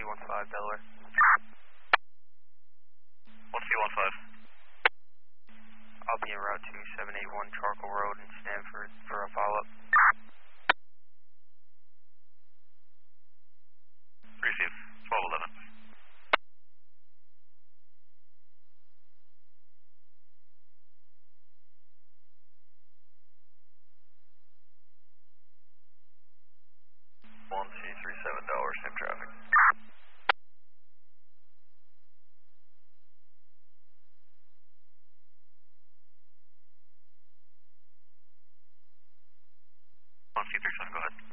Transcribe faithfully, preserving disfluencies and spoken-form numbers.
C one five, Delaware. one C one five. I'll be en route to seven eight one Charcoal Road in Stanford for a follow-up. Receive, twelve eleven. one C three seven Delaware, same traffic. one C three seven, go ahead.